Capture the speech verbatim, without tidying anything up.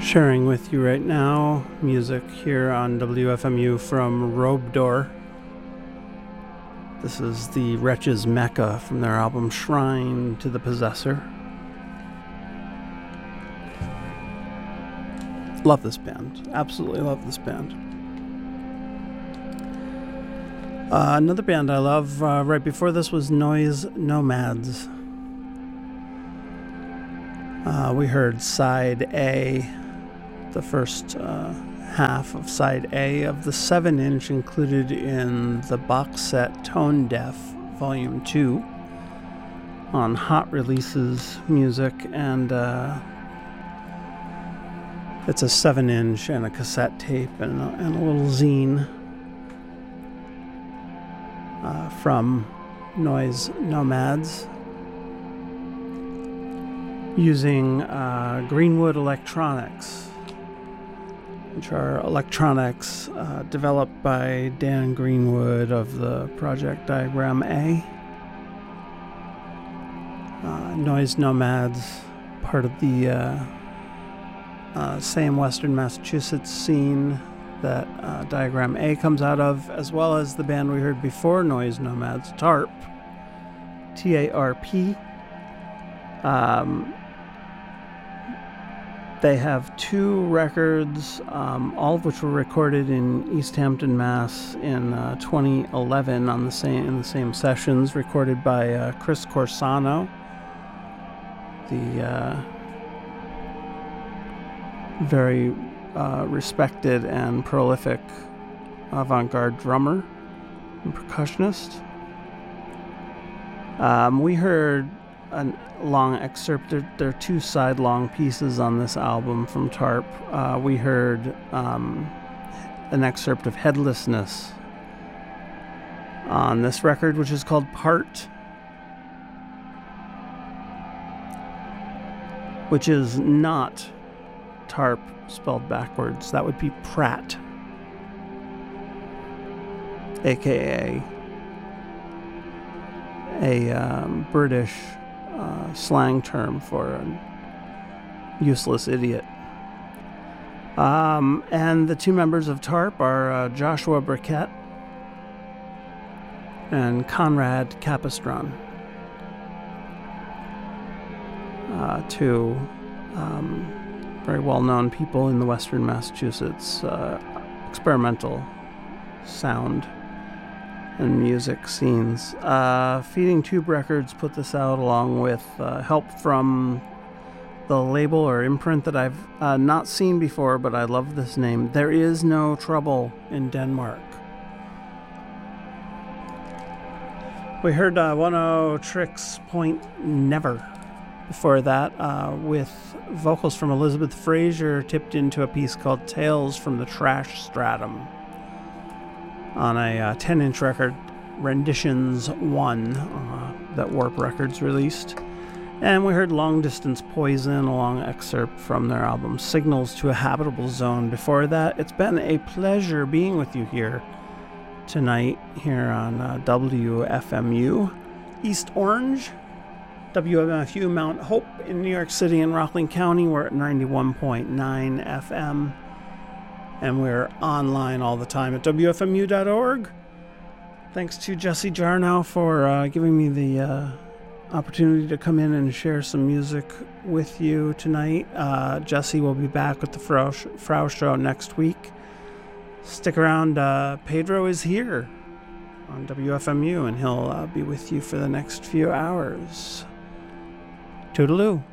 Sharing with you right now music here on W F M U from Robedor. This is the Wretches Mecca from their album Shrine to the Possessor. Love this band. Absolutely love this band. Uh, another band I love uh, right before this was Noise Nomads. Uh, we heard side A, the first uh, half of side A of the seven inch included in the box set Tone Deaf Volume two on Hot Releases Music, and uh, it's a seven inch and a cassette tape and a, and a little zine uh, from Noise Nomads, using uh, Greenwood Electronics, which are electronics uh, developed by Dan Greenwood of the Project Diagram A. Uh, Noise Nomads, part of the uh, uh, same Western Massachusetts scene that uh, Diagram A comes out of, as well as the band we heard before Noise Nomads, TARP, T A R P. Um, They have two records, um, all of which were recorded in East Hampton, Mass. in uh, twenty eleven on the same in the same sessions, recorded by uh, Chris Corsano, the uh, very uh, respected and prolific avant-garde drummer and percussionist. Um, we heard a long excerpt. There, there are two side long pieces on this album from TARP. Uh, we heard um, an excerpt of Headlessness on this record, which is called Part, which is not TARP spelled backwards. That would be Pratt, aka a um, British Uh, slang term for a useless idiot. Um, and the two members of TARP are uh, Joshua Burkett and Conrad Capistran. Uh, two um, very well-known people in the Western Massachusetts uh, experimental sound and music scenes. Uh, Feeding Tube Records put this out along with uh, help from the label or imprint that I've uh, not seen before, but I love this name. There Is No Trouble in Denmark. We heard uh, one oh Tricks Point Never before that, uh, with vocals from Elizabeth Fraser tipped into a piece called Tales from the Trash Stratum on a uh, ten inch record, Renditions one, uh, that Warp Records released. And we heard Long Distance Poison, a long excerpt from their album Signals to a Habitable Zone. Before that, it's been a pleasure being with you here tonight, here on uh, W F M U East Orange, W M F U Mount Hope in New York City and Rockland County. We're at ninety-one point nine F M. And we're online all the time at W F M U dot org. Thanks to Jesse Jarnow for uh, giving me the uh, opportunity to come in and share some music with you tonight. Uh, Jesse will be back with the Frau, Frau Show next week. Stick around. Uh, Pedro is here on W F M U, and he'll uh, be with you for the next few hours. Toodaloo.